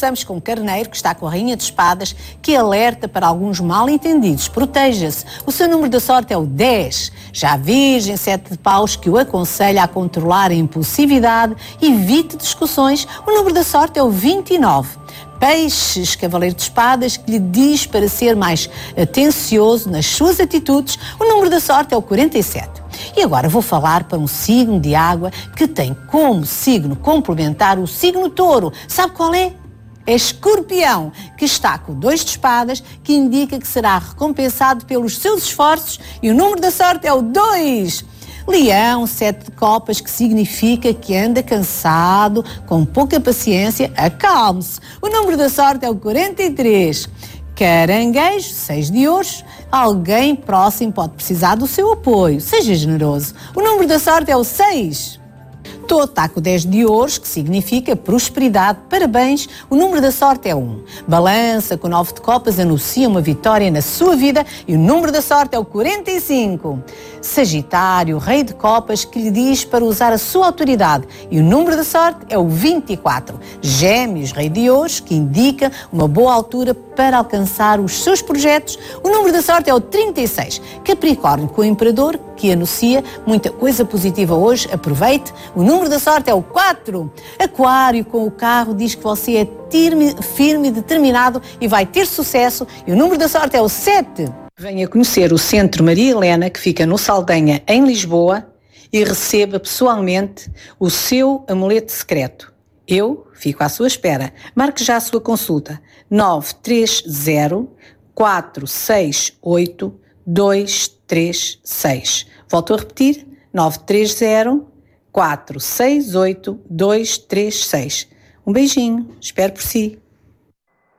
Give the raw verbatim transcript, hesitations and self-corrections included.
começamos com o carneiro, que está com a rainha de espadas, que alerta para alguns mal-entendidos. Proteja-se. O seu número da sorte é o dez. Já a virgem, sete de paus, que o aconselha a controlar a impulsividade, evite discussões. O número da sorte é o vinte e nove. Peixes, cavaleiro de espadas, que lhe diz para ser mais atencioso nas suas atitudes. O número da sorte é o quarenta e sete. E agora vou falar para um signo de água que tem como signo complementar o signo touro. Sabe qual é? É Escorpião, que está com dois de espadas, que indica que será recompensado pelos seus esforços, e o número da sorte é o dois. Leão, sete de copas, que significa que anda cansado, com pouca paciência. Acalme-se. O número da sorte é o quarenta e três. Caranguejo, seis de ouros. Alguém próximo pode precisar do seu apoio. Seja generoso. O número da sorte é o seis. Touro está com dez de ouros, que significa prosperidade. Parabéns, o número da sorte é um. Balança, com nove de copas, anuncia uma vitória na sua vida, e o número da sorte é o quarenta e cinco. Sagitário, rei de copas, que lhe diz para usar a sua autoridade, e o número da sorte é o vinte e quatro. Gêmeos, rei de ouros, que indica uma boa altura para alcançar os seus projetos, o número da sorte é o trinta e seis. Capricórnio, com o imperador, que anuncia muita coisa positiva hoje, aproveite. O número da sorte é o quatro. Aquário, com o carro, diz que você é firme, firme e determinado e vai ter sucesso, e o número da sorte é o sete. Venha conhecer o Centro Maria Helena, que fica no Saldanha, em Lisboa, e receba pessoalmente o seu amuleto secreto. Eu fico à sua espera. Marque já a sua consulta. nove três zero, quatro seis oito, dois três seis. Volto a repetir. nove três zero, quatro seis oito, dois três seis. Um beijinho. Espero por si.